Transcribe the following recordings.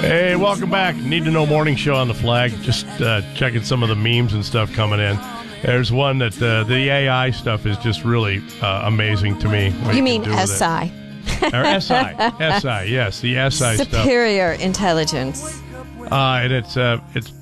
Hey, welcome back. Need to Know Morning Show on the Flag. Just checking some of the memes and stuff coming in. There's one that the AI stuff is just really amazing to me. You mean SI? Or SI, yes, the SI stuff. Superior intelligence. And it's a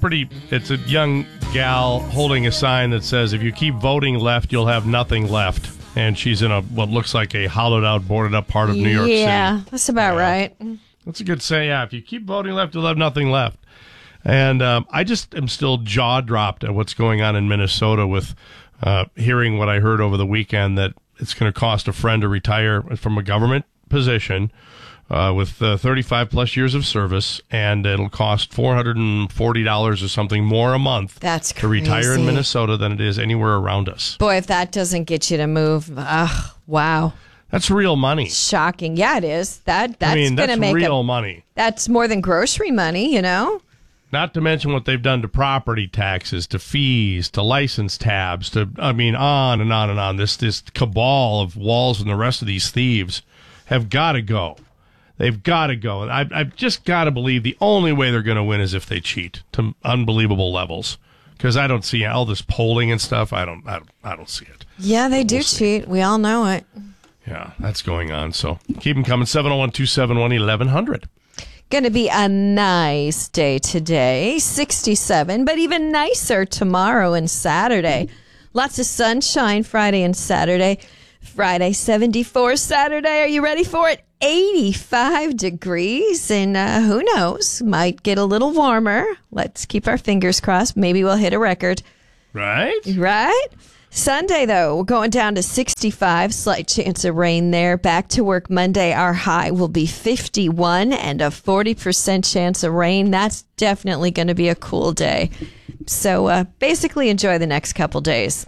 young gal holding a sign that says, if you keep voting left, you'll have nothing left. And she's in what looks like a hollowed out, boarded up part of New York City. Yeah, that's about right. That's a good saying. Yeah, if you keep voting left, you'll have nothing left. And I just am still jaw dropped at what's going on in Minnesota with hearing what I heard over the weekend, that it's going to cost a friend to retire from a government position with 35 plus years of service, and it'll cost $440 or something more a month. That's to retire in Minnesota than it is anywhere around us. Boy, if that doesn't get you to move, wow. That's real money. Shocking. Yeah, it is. That's going to make real money. That's more than grocery money, you know? Not to mention what they've done to property taxes, to fees, to license tabs, to, on and on and on. This cabal of Walz and the rest of these thieves have got to go. They've got to go. I've just got to believe the only way they're going to win is if they cheat to unbelievable levels. Because I don't see all this polling and stuff. I don't see it. Yeah, they do cheat. We all know it. Yeah, that's going on. So keep them coming. 701-271-1100. Going to be a nice day today, 67, but even nicer tomorrow and Saturday. Lots of sunshine Friday and Saturday. Friday, 74. Saturday, are you ready for it? 85 degrees, and who knows, might get a little warmer. Let's keep our fingers crossed. Maybe we'll hit a record. Right? Sunday, though, we're going down to 65, slight chance of rain there. Back to work Monday, our high will be 51 and a 40% chance of rain. That's definitely going to be a cool day. So basically enjoy the next couple days.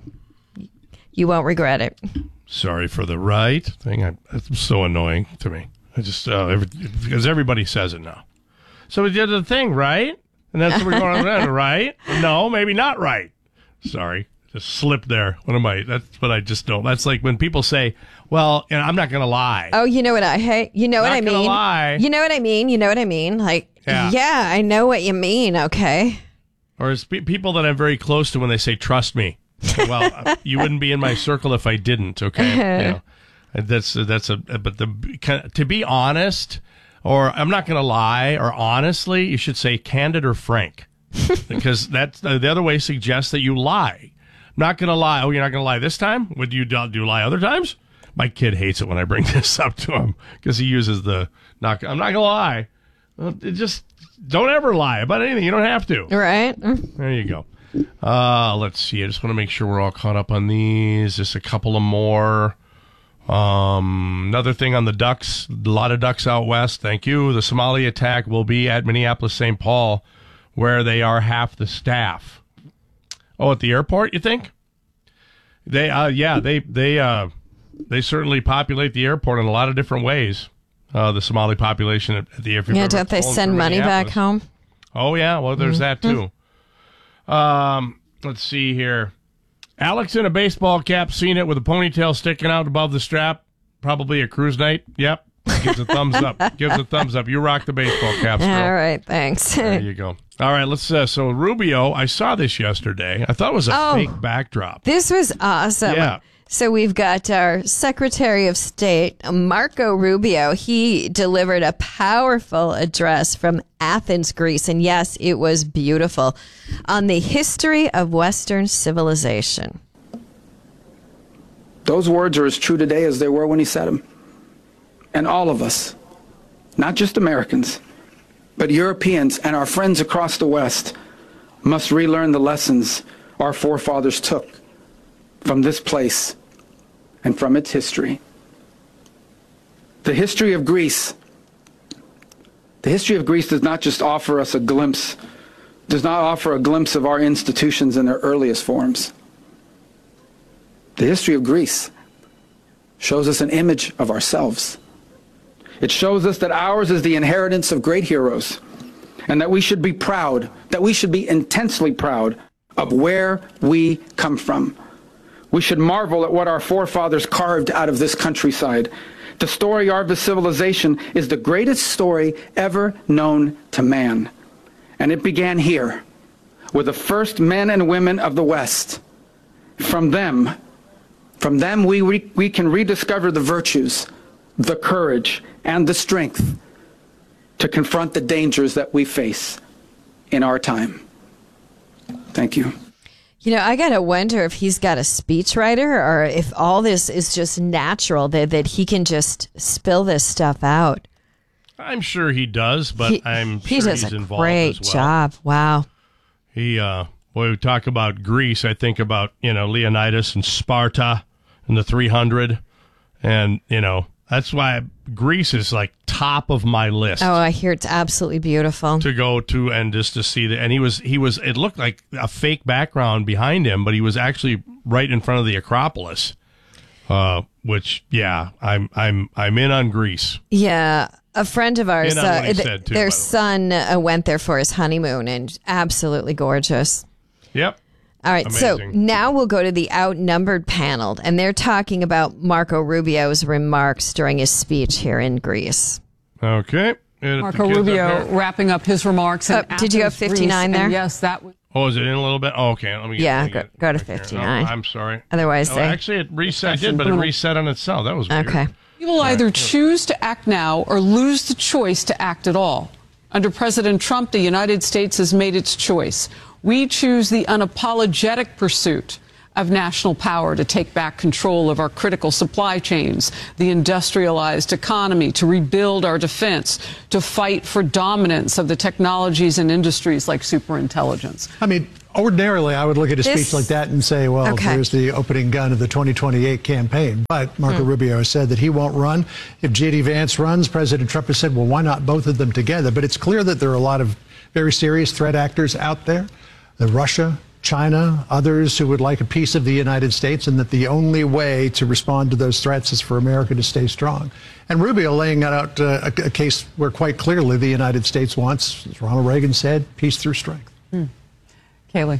You won't regret it. Sorry for the right thing. It's so annoying to me. I just, because everybody says it now. So we did the thing, right? And that's what we're going on, right? No, maybe not right. Sorry. Just slipped there. That's what I just don't. That's like when people say, well, I'm not going to lie. Oh, you know what I hate? You know what I mean? Not going to lie. You know what I mean? You know what I mean? Like, yeah I know what you mean, okay? Or it's people that I'm very close to when they say, trust me. Well, you wouldn't be in my circle if I didn't, okay? To be honest, or I'm not going to lie, or honestly, you should say candid or frank. Because that's the other way suggests that you lie. Not going to lie. Oh, you're not going to lie this time? Would you do lie other times? My kid hates it when I bring this up to him because he uses I'm not going to lie. Well, just don't ever lie about anything. You don't have to. Right. There you go. Let's see. I just want to make sure we're all caught up on these. Just a couple of more. Another thing on the Ducks. A lot of Ducks out west. Thank you. The Somali attack will be at Minneapolis-St. Paul, where they are half the staff. Oh, at the airport, you think? They certainly populate the airport in a lot of different ways. The Somali population at the airport. Yeah, don't they send money back home? Oh, yeah. Well, there's that, too. Let's see here. Alex in a baseball cap, seen it with a ponytail sticking out above the strap. Probably a cruise night. Yep. Gives a thumbs up. You rock the baseball caps, girl. All right, thanks. There you go. All right, let's. So Rubio, I saw this yesterday. I thought it was a fake backdrop. This was awesome. Yeah. So we've got our Secretary of State, Marco Rubio. He delivered a powerful address from Athens, Greece. And yes, it was beautiful, on the history of Western civilization. Those words are as true today as they were when he said them. And all of us, not just Americans, but Europeans and our friends across the West, must relearn the lessons our forefathers took from this place and from its history. The history of Greece does not just offer us a glimpse, does not offer a glimpse of our institutions in their earliest forms. The history of Greece shows us an image of ourselves. It shows us that ours is the inheritance of great heroes, and that we should be proud, that we should be intensely proud of where we come from. We should marvel at what our forefathers carved out of this countryside, The story of our civilization is the greatest story ever known to man. And it began here, with the first men and women of the West. From them we can rediscover the virtues, the courage, and the strength to confront the dangers that we face in our time. Thank you. You know, I got to wonder if he's got a speechwriter or if all this is just natural, that he can just spill this stuff out. I'm sure he does, but I'm sure he's involved great as well. job. Wow. Boy, we talk about Greece. I think about, Leonidas and Sparta and the 300. And, that's why Greece is like top of my list. Oh, I hear it's absolutely beautiful. To go to and just to see that. And he was, it looked like a fake background behind him, but he was actually right in front of the Acropolis. Which, yeah, I'm in on Greece. Yeah. A friend of ours, their son went there for his honeymoon, and absolutely gorgeous. Yep. All right, amazing. So now we'll go to the outnumbered panel, and they're talking about Marco Rubio's remarks during his speech here in Greece. Okay. Marco Rubio wrapping up his remarks. Did you have 59 there? Yes, that was. Oh, is it in a little bit? Oh, okay. Let me go to 59. No, I'm sorry. Otherwise, actually, it reset. I did, but it reset on itself. That was weird. Okay. You will either choose to act now or lose the choice to act at all. Under President Trump, the United States has made its choice. We choose the unapologetic pursuit of national power to take back control of our critical supply chains, the industrialized economy, to rebuild our defense, to fight for dominance of the technologies and industries like superintelligence. I mean, ordinarily, I would look at a speech like that and say, well, there's the opening gun of the 2028 campaign. But Marco Rubio has said that he won't run. If J.D. Vance runs, President Trump has said, well, why not both of them together? But it's clear that there are a lot of very serious threat actors out there. Russia, China, others who would like a piece of the United States, and that the only way to respond to those threats is for America to stay strong. And Rubio laying out a case where quite clearly the United States wants, as Ronald Reagan said, peace through strength. Kayleigh.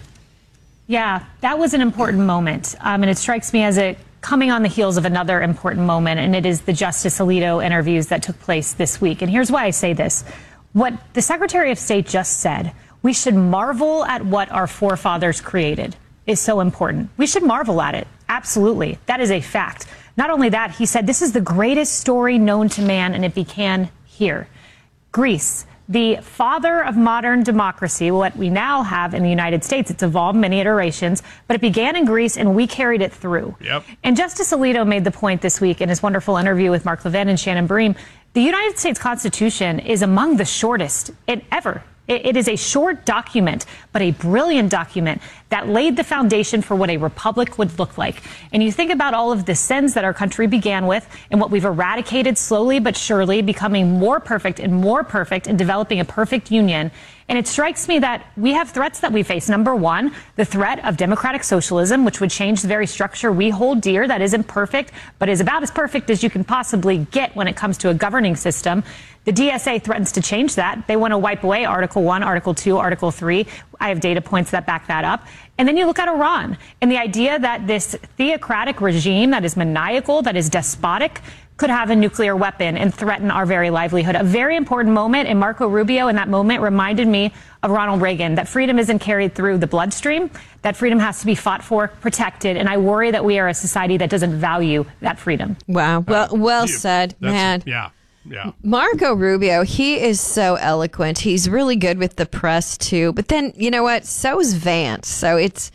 Yeah, that was an important moment. And it strikes me as coming on the heels of another important moment, and it is the Justice Alito interviews that took place this week. And here's why I say this. What the Secretary of State just said, we should marvel at what our forefathers created, is so important. We should marvel at it. Absolutely. That is a fact. Not only that, he said this is the greatest story known to man, and it began here. Greece, the father of modern democracy, what we now have in the United States. It's evolved many iterations, but it began in Greece, and we carried it through. Yep. And Justice Alito made the point this week in his wonderful interview with Mark Levin and Shannon Bream. The United States Constitution is among the shortest ever. It is a short document, but a brilliant document that laid the foundation for what a republic would look like. And you think about all of the sins that our country began with and what we've eradicated slowly but surely, becoming more perfect and developing a perfect union. And it strikes me that we have threats that we face. Number one, the threat of democratic socialism, which would change the very structure we hold dear, that isn't perfect, but is about as perfect as you can possibly get when it comes to a governing system. The DSA threatens to change that. They want to wipe away Article 1, Article 2, Article 3. I have data points that back that up. And then you look at Iran and the idea that this theocratic regime that is maniacal, that is despotic, could have a nuclear weapon and threaten our very livelihood. A very important moment, and Marco Rubio in that moment reminded me of Ronald Reagan, that freedom isn't carried through the bloodstream, that freedom has to be fought for, protected, and I worry that we are a society that doesn't value that freedom. Wow. Well said, man. Yeah. Yeah. Marco Rubio, he is so eloquent. He's really good with the press, too. But then, you know what? So is Vance. So it's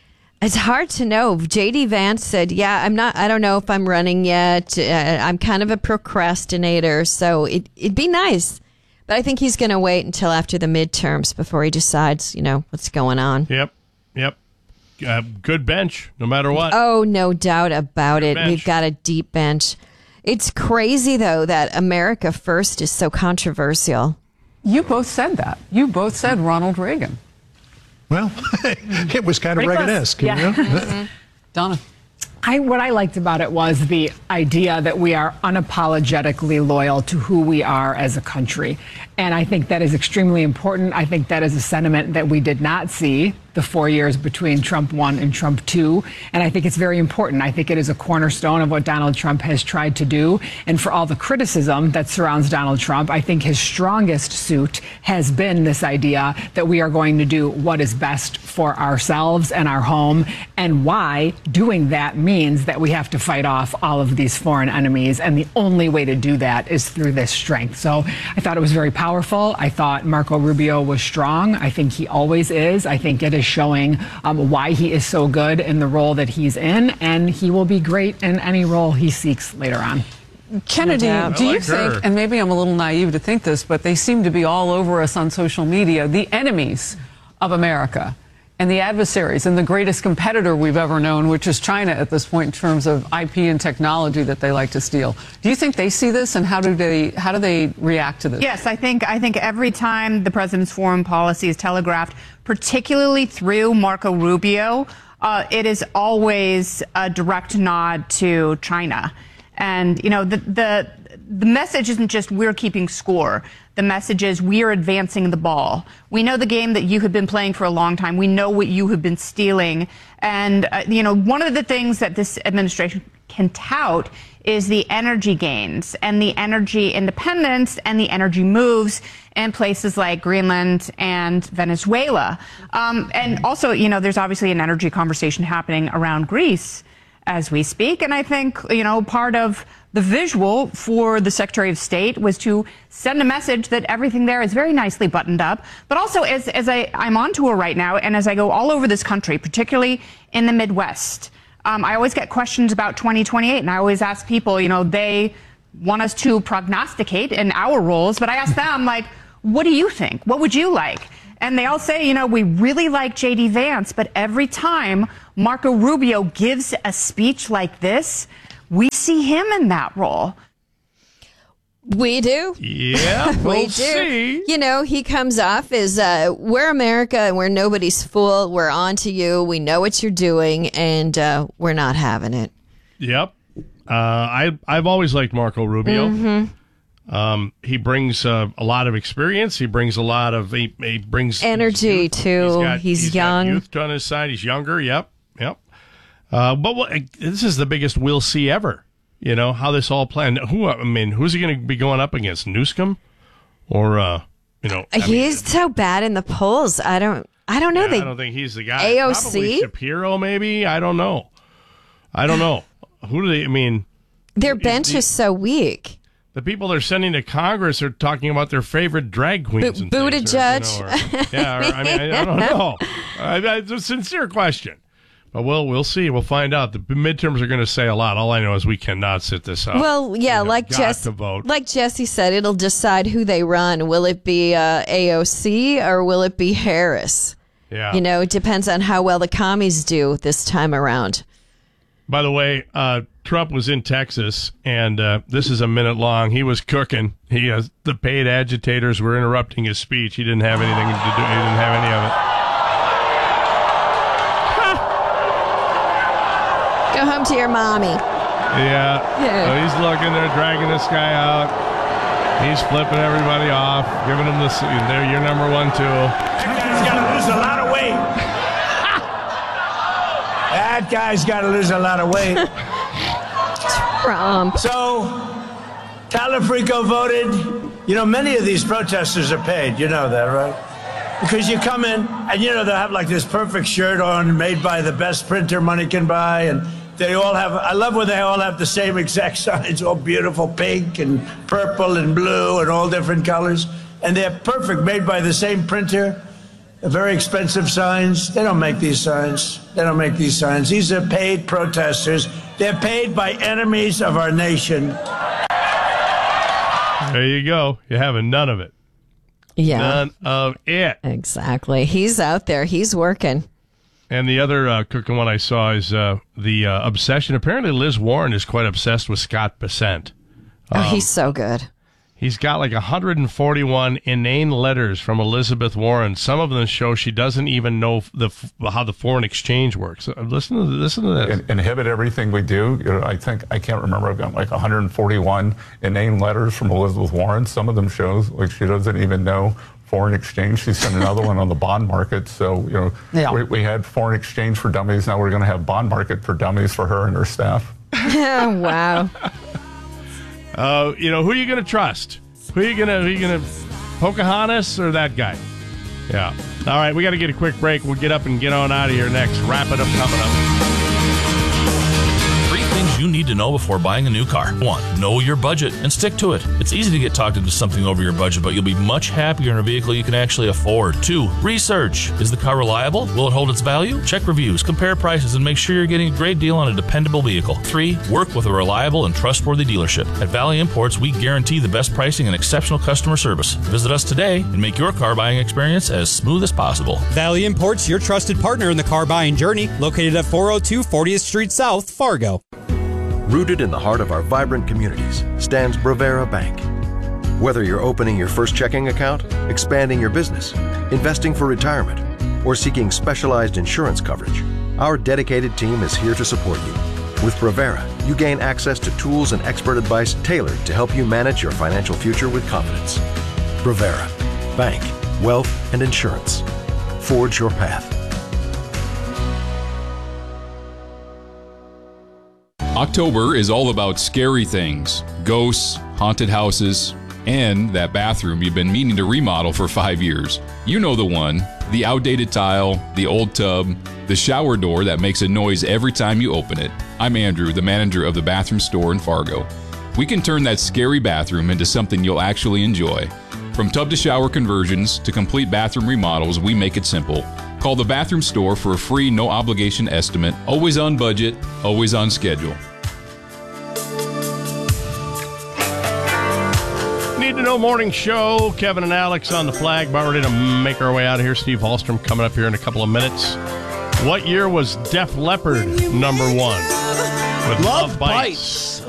hard to know. J.D. Vance said, yeah, I don't know if I'm running yet. I'm kind of a procrastinator. So it'd be nice. But I think he's going to wait until after the midterms before he decides, what's going on. Yep. Good bench, no matter what. Oh, no doubt about it. Bench. We've got a deep bench. It's crazy, though, that America First is so controversial. You both said that. You both said Ronald Reagan. Well, it was kind of Reagan-esque. Yeah. Donna. What I liked about it was the idea that we are unapologetically loyal to who we are as a country. And I think that is extremely important. I think that is a sentiment that we did not see the 4 years between Trump 1 and Trump 2. And I think it's very important. I think it is a cornerstone of what Donald Trump has tried to do. And for all the criticism that surrounds Donald Trump, I think his strongest suit has been this idea that we are going to do what is best for ourselves and our home, and why doing that means that we have to fight off all of these foreign enemies. And the only way to do that is through this strength. So I thought it was very powerful. I thought Marco Rubio was strong. I think he always is. I think it is showing why he is so good in the role that he's in, and he will be great in any role he seeks later on. Kennedy, do you think, and maybe I'm a little naive to think this, but they seem to be all over us on social media, the enemies of America and the adversaries and the greatest competitor we've ever known, which is China at this point in terms of IP and technology that they like to steal. Do you think they see this, and how do they react to this? Yes, I think every time the president's foreign policy is telegraphed, particularly through Marco Rubio, it is always a direct nod to China. And, you know, the message isn't just we're keeping score. The message is we are advancing the ball. We know the game that you have been playing for a long time. We know what you have been stealing. And, you know, one of the things that this administration can tout is the energy gains and the energy independence and the energy moves in places like Greenland and Venezuela. And also, you know, there's obviously an energy conversation happening around Greece as we speak. And I think, you know, part of the visual for the Secretary of State was to send a message that everything there is very nicely buttoned up. But also, as I'm on tour right now, and as I go all over this country, particularly in the Midwest, I always get questions about 2028. And I always ask people, you know, they want us to prognosticate in our roles. But I ask them, like, what do you think? What would you like? And they all say, you know, we really like J.D. Vance, but every time Marco Rubio gives a speech like this, we see him in that role. We do. Yeah, we'll do. See. You know, he comes off as we're America and we're nobody's fool. We're on to you. We know what you're doing, and we're not having it. Yep. I've always liked Marco Rubio. Mm-hmm. He brings a lot of experience. He brings a lot of he brings energy too. He's young. Got youth on his side. He's younger. Yep. But this is the biggest we'll see ever. You know how this all planned. Who's he going to be going up against? Newsom, or he's so bad in the polls. I don't know. I don't think he's the guy. AOC, probably Shapiro, maybe. I don't know. Who do they? I mean, their bench is so weak. The people they're sending to Congress are talking about their favorite drag queens. Buttigieg. I don't know. It's a sincere question. But we'll see. We'll find out. The midterms are going to say a lot. All I know is we cannot sit this out. Well, yeah, like Jesse said, it'll decide who they run. Will it be AOC or will it be Harris? Yeah. You know, it depends on how well the commies do this time around. By the way, Trump was in Texas, and this is a minute long. He was cooking. The paid agitators were interrupting his speech. He didn't have anything to do. He didn't have any of it. Go home to your mommy. Yeah. So he's looking. They're dragging this guy out. He's flipping everybody off, giving them this. They're your number one tool. That guy's got to lose a lot of weight. That guy's got to lose a lot of weight. Trump. So, Talafrico voted. You know, many of these protesters are paid. You know that, right? Because you come in and, you know, they'll have like this perfect shirt on made by the best printer money can buy. And they all have, I love when they all have the same exact signs, all beautiful pink and purple and blue and all different colors. And they're perfect, made by the same printer. They're very expensive signs. They don't make these signs. These are paid protesters. They're paid by enemies of our nation. There you go. You're having none of it. Yeah. None of it. Exactly. He's out there. He's working. And the other cooking one I saw is the obsession. Apparently, Liz Warren is quite obsessed with Scott Bessent. He's so good. He's got like 141 inane letters from Elizabeth Warren. Some of them show she doesn't even know how the foreign exchange works. Listen to this. Inhibit everything we do. You know, I can't remember. I've got like 141 inane letters from Elizabeth Warren. Some of them shows like she doesn't even know foreign exchange. She sent another one on the bond market. So, we had foreign exchange for dummies. Now we're going to have bond market for dummies for her and her staff. Wow. Who are you going to trust? Who are you going to Pocahontas or that guy? Yeah. All right, we got to get a quick break. We'll get up and get on out of here next. Wrap it up coming up. 3 things you need to know before buying a new car. 1, know your budget and stick to it. It's easy to get talked into something over your budget, but you'll be much happier in a vehicle you can actually afford. 2, research. Is the car reliable? Will it hold its value? Check reviews, compare prices, and make sure you're getting a great deal on a dependable vehicle. 3, work with a reliable and trustworthy dealership. At Valley Imports, we guarantee the best pricing and exceptional customer service. Visit us today and make your car buying experience as smooth as possible. Valley Imports, your trusted partner in the car buying journey, located at 402 40th Street South, Fargo. Rooted in the heart of our vibrant communities stands Bravera Bank. Whether you're opening your first checking account, expanding your business, investing for retirement, or seeking specialized insurance coverage, our dedicated team is here to support you. With Bravera, you gain access to tools and expert advice tailored to help you manage your financial future with confidence. Bravera. Bank, wealth, and insurance. Forge your path. October is all about scary things, ghosts, haunted houses, and that bathroom you've been meaning to remodel for 5 years. You know the one, the outdated tile, the old tub, the shower door that makes a noise every time you open it. I'm Andrew, the manager of the bathroom store in Fargo. We can turn that scary bathroom into something you'll actually enjoy. From tub to shower conversions to complete bathroom remodels, we make it simple. Call the bathroom store for a free, no-obligation estimate. Always on budget, always on schedule. Need to Know Morning Show. Kevin and Alex on the flag. About ready to make our way out of here. Steve Hallstrom coming up here in a couple of minutes. What year was Def Leppard #1? With Love Bites.